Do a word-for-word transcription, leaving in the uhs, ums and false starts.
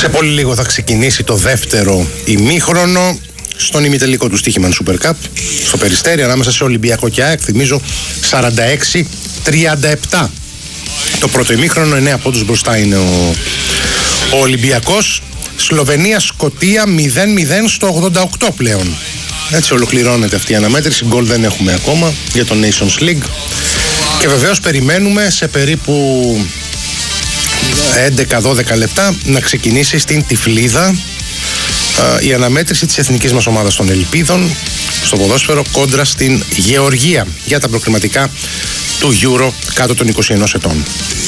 Σε πολύ λίγο θα ξεκινήσει το δεύτερο ημίχρονο στον ημιτελικό του Στοίχημαν Super Cup στο Περιστέρι ανάμεσα σε Ολυμπιακό και ΑΕΚ. Θυμίζω σαράντα έξι τριάντα επτά το πρώτο ημίχρονο, εννέα πόντους μπροστά είναι ο, ο Ολυμπιακός. Σλοβενία-Σκωτία μηδέν μηδέν στο ογδόντα οκτώ πλέον. Έτσι ολοκληρώνεται αυτή η αναμέτρηση. Γκολ δεν έχουμε ακόμα για το Nations League. Και βεβαίως περιμένουμε σε περίπου έντεκα δώδεκα λεπτά να ξεκινήσει στην Τυφλίδα η αναμέτρηση της εθνικής μας ομάδας των Ελπίδων στο ποδόσφαιρο κόντρα στην Γεωργία για τα προκριματικά του Euro κάτω των είκοσι ενός ετών.